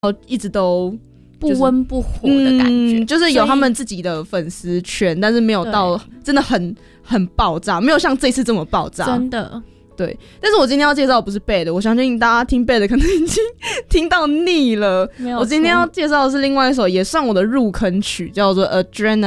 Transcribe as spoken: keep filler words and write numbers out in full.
一直都不温不火的感觉、 嗯、就是有他们自己的粉丝圈，但是没有到真的很很爆炸，没有像这次这么爆炸， 真的。 对，但是我今天要介绍的不是 Bad， 我相信大家听 Bad 可能已经听到腻了。我今天要介绍的是另外一首也算我的入坑曲，叫做 Adrenaline。